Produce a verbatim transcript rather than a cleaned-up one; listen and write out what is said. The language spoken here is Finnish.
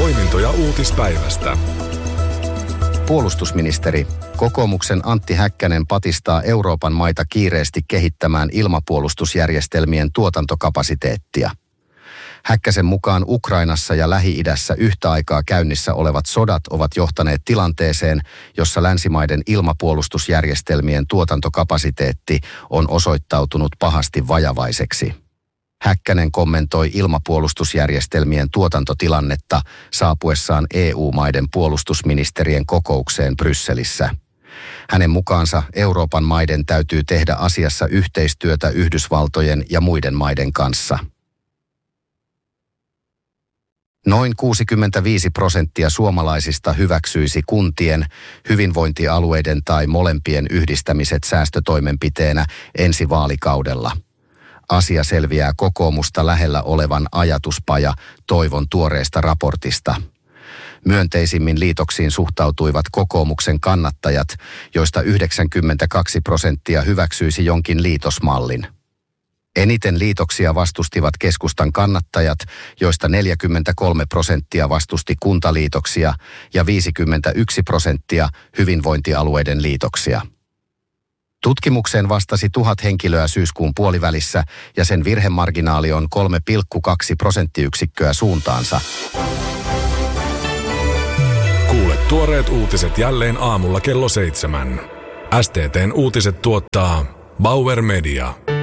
Poimintoja uutispäivästä. Puolustusministeri, kokoomuksen Antti Häkkänen patistaa Euroopan maita kiireesti kehittämään ilmapuolustusjärjestelmien tuotantokapasiteettia. Häkkäsen mukaan Ukrainassa ja Lähi-idässä yhtä aikaa käynnissä olevat sodat ovat johtaneet tilanteeseen, jossa länsimaiden ilmapuolustusjärjestelmien tuotantokapasiteetti on osoittautunut pahasti vajavaiseksi. Häkkänen kommentoi ilmapuolustusjärjestelmien tuotantotilannetta saapuessaan E U-maiden puolustusministerien kokoukseen Brysselissä. Hänen mukaansa Euroopan maiden täytyy tehdä asiassa yhteistyötä Yhdysvaltojen ja muiden maiden kanssa. Noin kuusikymmentäviisi prosenttia suomalaisista hyväksyisi kuntien, hyvinvointialueiden tai molempien yhdistämiset säästötoimenpiteenä ensi vaalikaudella. Asia selviää kokoomusta lähellä olevan ajatuspaja Toivon tuoreesta raportista. Myönteisimmin liitoksiin suhtautuivat kokoomuksen kannattajat, joista yhdeksänkymmentäkaksi prosenttia hyväksyisi jonkin liitosmallin. Eniten liitoksia vastustivat keskustan kannattajat, joista neljäkymmentäkolme prosenttia vastusti kuntaliitoksia ja viisikymmentäyksi prosenttia hyvinvointialueiden liitoksia. Tutkimukseen vastasi tuhat henkilöä syyskuun puolivälissä ja sen virhemarginaali on kolme pilkku kaksi prosenttiyksikköä suuntaansa. Kuule tuoreet uutiset jälleen aamulla kello seitsemän. S T T:n uutiset tuottaa Bauer Media.